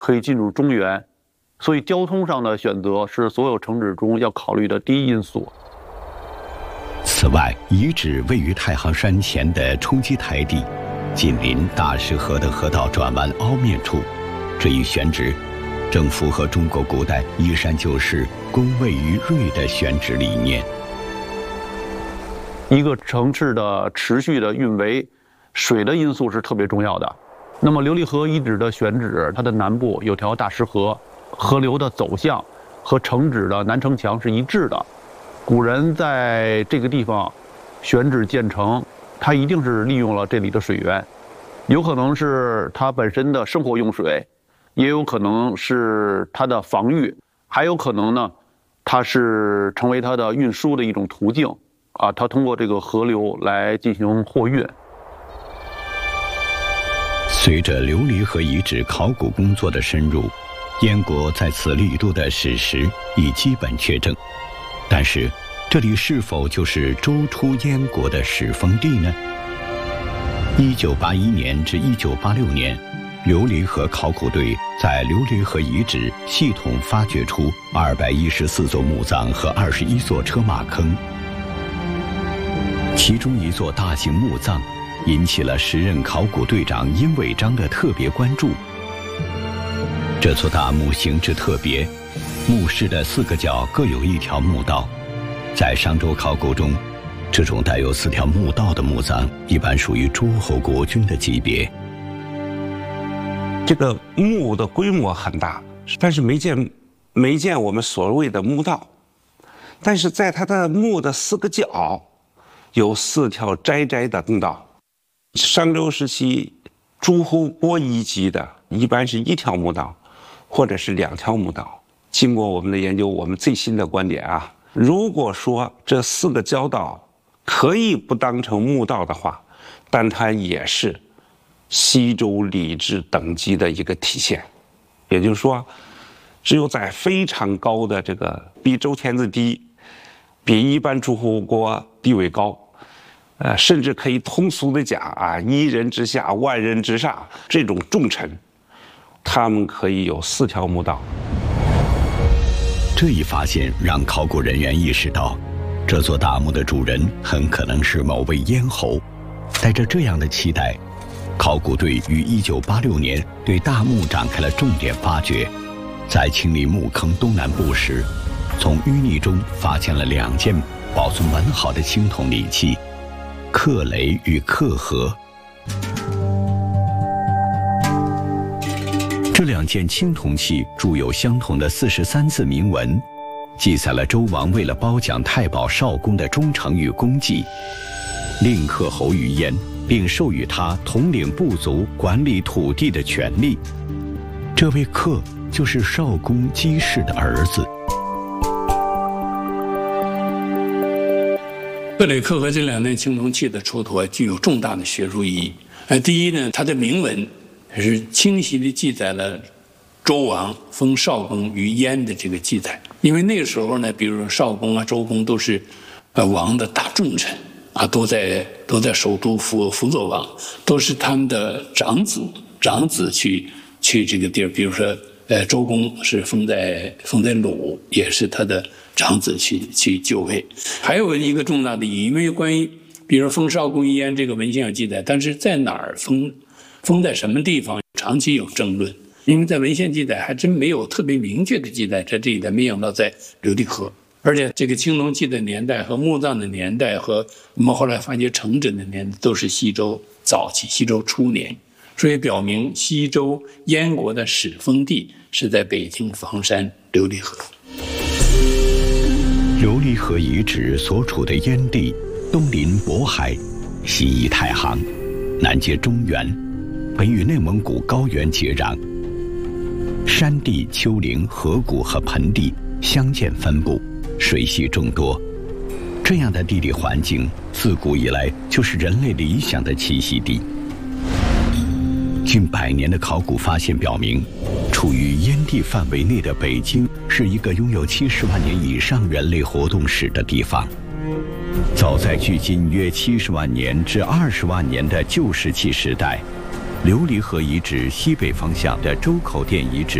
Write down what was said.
可以进入中原，所以交通上的选择是所有城址中要考虑的第一因素。 此外，遗址位于太行山前的冲积台地，紧邻大石河的河道转弯凹面处，这一选址正符合中国古代依山就势、攻位于锐的选址理念。 一个城市的持续的运维，水的因素是特别重要的。那么琉璃河遗址的选址，它的南部有条大石河，河流的走向和城址的南城墙是一致的。古人在这个地方选址建城，他一定是利用了这里的水源，有可能是它本身的生活用水，也有可能是它的防御，还有可能呢，它是成为它的运输的一种途径。它通过这个河流来进行货运。 随着琉璃河遗址考古工作的深入，燕国在此力度的史实已基本确证。但是，这里是否就是周初燕国的始封地呢？1981年至1986年，琉璃河考古队在琉璃河遗址系统发掘出214座墓葬和21座车马坑。其中一座大型墓葬引起了时任考古队长殷伟章的特别关注。这座大墓形制特别，墓室的4个角各有一条墓道。在商周考古中，这种带有4条墓道的墓葬一般属于诸侯国君的级别。 这个墓的规模很大，但是没见我们所谓的墓道。但是在它的墓的4个角有4条窄窄的墓道。商周时期诸侯国一级的一般是1条墓道或者是2条墓道。经过我们的研究，我们最新的观点啊，如果说这4个交道可以不当成墓道的话，但它也是西周礼制等级的一个体现。也就是说，只有在非常高的这个比周天子低，比一般诸侯国地位高，甚至可以通俗的讲啊，1人之下万人之上，这种重臣，他们可以有4条墓道。 这一发现让考古人员意识到，这座大墓的主人很可能是某位燕侯。带着这样的期待，考古队于1986年对大墓展开了重点发掘。在清理墓坑东南部时，从淤泥中发现了2件保存完好的青铜礼器——克雷与克和。这2件青铜器铸有相同的43字铭文，记载了周王为了褒奖太保少公的忠诚与功绩，令克侯于燕，并授予他统领部族、管理土地的权利。这位克就是少公姬氏的儿子。 克雷克和这2件青铜器的出土具有重大的学术意义。第一呢，它的铭文是清晰地记载了周王封少公于燕的这个记载。因为那个时候呢，比如说少公啊、周公都是王的大重臣啊，都在首都辅佐王，都是他们的长子去这个地儿。比如说周公是封在鲁，也是他的长子去就位。还有一个重大的意义，因为关于比如封少公于燕这个文献有记载，但是在哪儿封在什么地方，长期有争论。因为在文献记载还真没有特别明确的记载，在这里没想到在琉璃河。而且这个青铜器的年代和墓葬的年代和我们后来发掘城址的年代都是西周早期、西周初年，所以表明西周燕国的始封地是在北京房山琉璃河。 琉璃河遗址所处的燕地，东临渤海，西依太行，南接中原，北与内蒙古高原接壤。山地、丘陵、河谷和盆地相间分布，水系众多。这样的地理环境自古以来就是人类理想的栖息地。近100年的考古发现表明，处于燕地范围内的北京是一个拥有70万年以上人类活动史的地方。早在距今约70万年至20万年的旧石器时代， 琉璃河遗址西北方向的周口店遗址